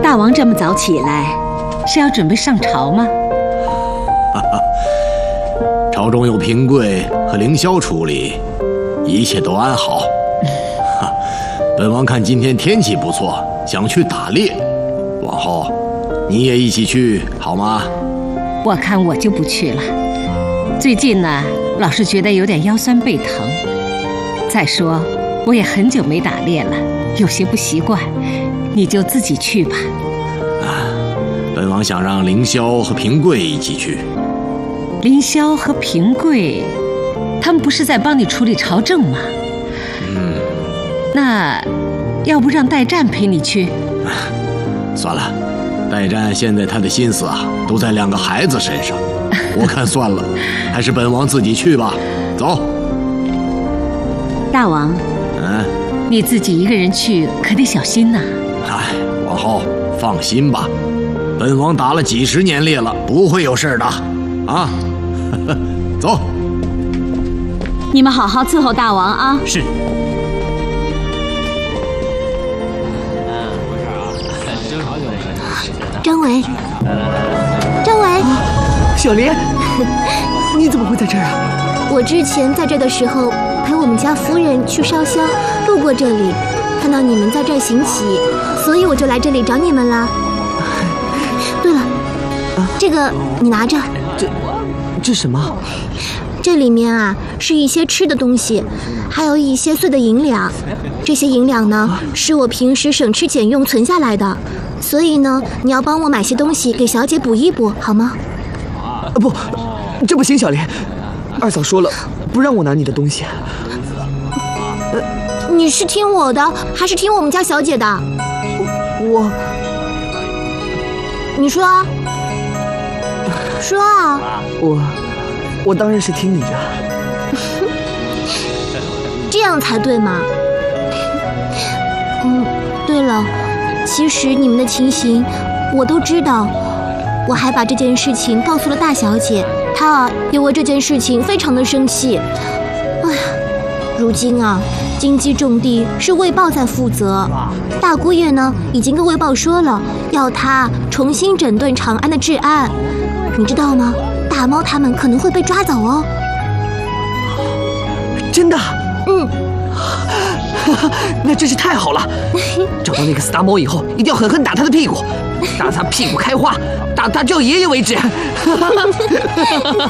大王这么早起来，是要准备上朝吗？ 朝中有平贵和凌霄处理，一切都安好。本王看今天天气不错，想去打猎。往后你也一起去好吗？ 我看我就不去了。最近呢，老是觉得有点腰酸背疼。再说，我也很久没打猎了，有些不习惯。你就自己去吧。 本王想让凌霄和平贵一起去。 凌霄和平贵，他们不是在帮你处理朝政吗？那要不让代战陪你去？ 算了，代战现在他的心思都在2个孩子身上，我看算了，还是本王自己去吧。走。 大王，你自己一个人去可得小心呐。 王后放心吧，本王打了几10年猎了，不会有事的。走。 你们好好伺候大王啊。 是。 张伟，张伟， 小莲，你怎么会在这儿啊？ 我之前在这的时候陪我们家夫人去烧香，路过这里，看到你们在这儿行乞，所以我就来这里找你们了。对了，这个你拿着。 这什么？ 这里面是一些吃的东西，还有一些碎的银两。这些银两呢，是我平时省吃俭用存下来的，所以呢，你要帮我买些东西给小姐补一补，好吗？ 不，这不行，小莲，二嫂说了，不让我拿你的东西。 你是听我的，还是听我们家小姐的？你说啊，说啊。 我当然是听你的。 这样才对嘛。对了，其实你们的情形我都知道，我还把这件事情告诉了大小姐，她也为这件事情非常的生气。哎呀，如今京畿重地是卫豹在负责，大姑爷呢已经跟卫豹说了，要他重新整顿长安的治安，你知道吗？大猫他们可能会被抓走哦。 真的？那真是太好了！找到那个死大猫以后，一定要狠狠打他的屁股，打他屁股开花，打他叫爷爷为止。